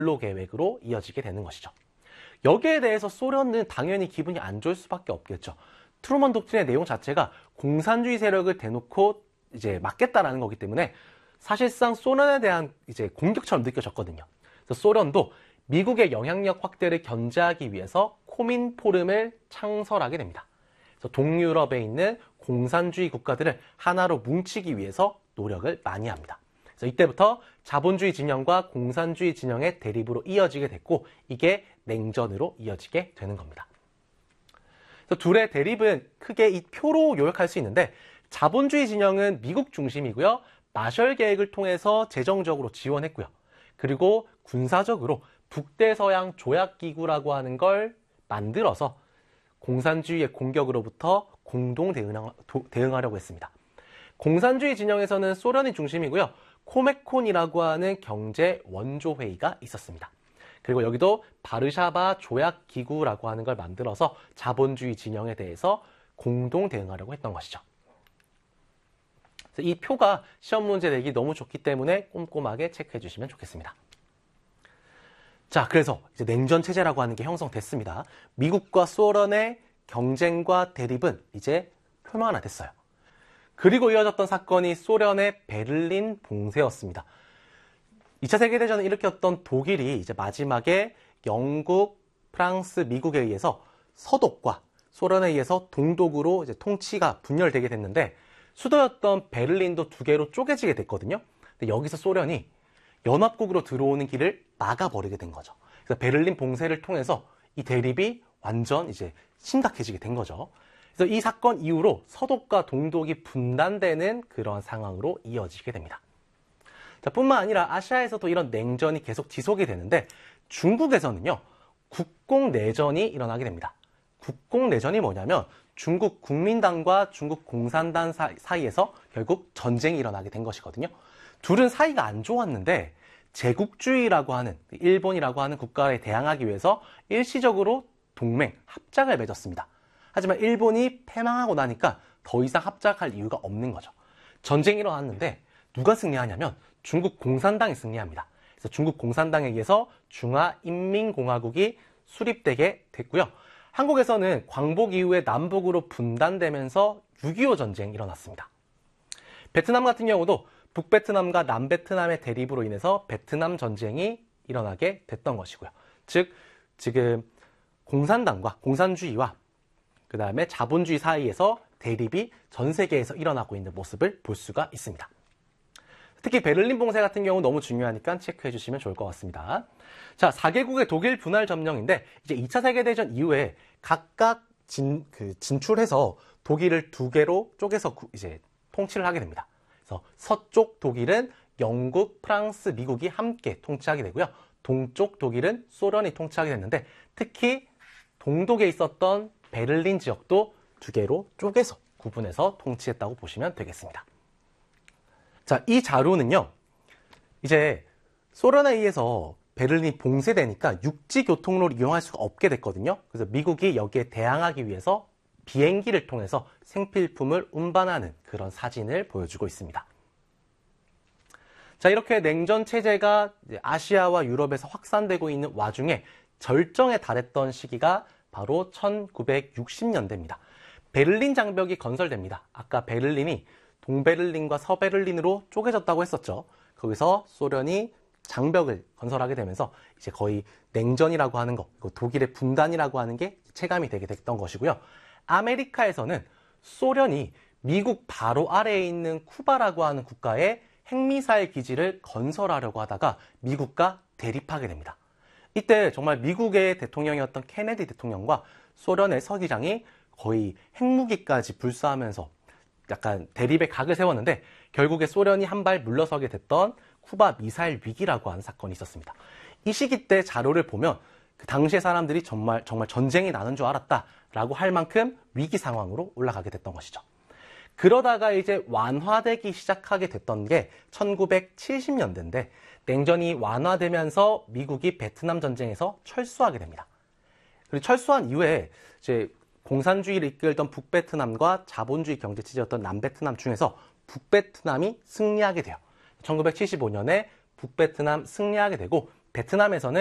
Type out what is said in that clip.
원로 계획으로 이어지게 되는 것이죠. 여기에 대해서 소련은 당연히 기분이 안 좋을 수밖에 없겠죠. 트루먼 독트린의 내용 자체가 공산주의 세력을 대놓고 이제 막겠다라는 거기 때문에 사실상 소련에 대한 이제 공격처럼 느껴졌거든요. 그래서 소련도 미국의 영향력 확대를 견제하기 위해서 코민포럼을 창설하게 됩니다. 그래서 동유럽에 있는 공산주의 국가들을 하나로 뭉치기 위해서 노력을 많이 합니다. 그래서 이때부터 자본주의 진영과 공산주의 진영의 대립으로 이어지게 됐고 이게 냉전으로 이어지게 되는 겁니다. 그래서 둘의 대립은 크게 이 표로 요약할 수 있는데 자본주의 진영은 미국 중심이고요. 마셜 계획을 통해서 재정적으로 지원했고요. 그리고 군사적으로 북대서양 조약기구라고 하는 걸 만들어서 공산주의의 공격으로부터 공동 대응하려고 했습니다. 공산주의 진영에서는 소련이 중심이고요. 코메콘이라고 하는 경제 원조회의가 있었습니다. 그리고 여기도 바르샤바 조약기구라고 하는 걸 만들어서 자본주의 진영에 대해서 공동 대응하려고 했던 것이죠. 이 표가 시험 문제 내기 너무 좋기 때문에 꼼꼼하게 체크해 주시면 좋겠습니다. 자, 그래서 이제 냉전 체제라고 하는 게 형성됐습니다. 미국과 소련의 경쟁과 대립은 이제 표면화됐어요. 그리고 이어졌던 사건이 소련의 베를린 봉쇄였습니다. 2차 세계대전을 일으켰던 독일이 이제 마지막에 영국, 프랑스, 미국에 의해서 서독과 소련에 의해서 동독으로 이제 통치가 분열되게 됐는데 수도였던 베를린도 두 개로 쪼개지게 됐거든요. 근데 여기서 소련이 연합국으로 들어오는 길을 막아버리게 된 거죠. 그래서 베를린 봉쇄를 통해서 이 대립이 완전 이제 심각해지게 된 거죠. 그래서 이 사건 이후로 서독과 동독이 분단되는 그런 상황으로 이어지게 됩니다. 자, 뿐만 아니라 아시아에서도 이런 냉전이 계속 지속이 되는데 중국에서는요, 국공내전이 일어나게 됩니다. 국공내전이 뭐냐면 중국 국민당과 중국 공산당 사이에서 결국 전쟁이 일어나게 된 것이거든요. 둘은 사이가 안 좋았는데 제국주의라고 하는 일본이라고 하는 국가에 대항하기 위해서 일시적으로 동맹, 합작을 맺었습니다. 하지만 일본이 패망하고 나니까 더 이상 합작할 이유가 없는 거죠. 전쟁이 일어났는데 누가 승리하냐면 중국 공산당이 승리합니다. 그래서 중국 공산당에 의해서 중화인민공화국이 수립되게 됐고요. 한국에서는 광복 이후에 남북으로 분단되면서 6.25 전쟁이 일어났습니다. 베트남 같은 경우도 북베트남과 남베트남의 대립으로 인해서 베트남 전쟁이 일어나게 됐던 것이고요. 즉, 지금 공산당과 공산주의와 그 다음에 자본주의 사이에서 대립이 전 세계에서 일어나고 있는 모습을 볼 수가 있습니다. 특히 베를린 봉쇄 같은 경우 너무 중요하니까 체크해 주시면 좋을 것 같습니다. 자, 4개국의 독일 분할 점령인데 이제 2차 세계대전 이후에 각각 진출해서 독일을 두 개로 쪼개서 이제 통치를 하게 됩니다. 그래서 서쪽 독일은 영국, 프랑스, 미국이 함께 통치하게 되고요. 동쪽 독일은 소련이 통치하게 됐는데 특히 동독에 있었던 베를린 지역도 두 개로 쪼개서 구분해서 통치했다고 보시면 되겠습니다. 자, 이 자료는요, 이제 소련에 의해서 베를린이 봉쇄되니까 육지 교통로를 이용할 수가 없게 됐거든요. 그래서 미국이 여기에 대항하기 위해서 비행기를 통해서 생필품을 운반하는 그런 사진을 보여주고 있습니다. 자, 이렇게 냉전 체제가 아시아와 유럽에서 확산되고 있는 와중에 절정에 달했던 시기가 바로 1960년대입니다. 베를린 장벽이 건설됩니다. 아까 베를린이 동베를린과 서베를린으로 쪼개졌다고 했었죠. 거기서 소련이 장벽을 건설하게 되면서 이제 거의 냉전이라고 하는 거, 독일의 분단이라고 하는 게 체감이 되게 됐던 것이고요. 아메리카에서는 소련이 미국 바로 아래에 있는 쿠바라고 하는 국가에 핵미사일 기지를 건설하려고 하다가 미국과 대립하게 됩니다. 이때 정말 미국의 대통령이었던 케네디 대통령과 소련의 서기장이 거의 핵무기까지 불사하면서 약간 대립의 각을 세웠는데 결국에 소련이 한 발 물러서게 됐던 쿠바 미사일 위기라고 하는 사건이 있었습니다. 이 시기 때 자료를 보면 그 당시의 사람들이 정말 전쟁이 나는 줄 알았다라고 할 만큼 위기 상황으로 올라가게 됐던 것이죠. 그러다가 이제 완화되기 시작하게 됐던 게 1970년대인데 냉전이 완화되면서 미국이 베트남 전쟁에서 철수하게 됩니다. 그리고 철수한 이후에 이제 공산주의를 이끌던 북베트남과 자본주의 경제 체제였던 남베트남 중에서 북베트남이 승리하게 돼요. 1975년에 북베트남 승리하게 되고 베트남에서는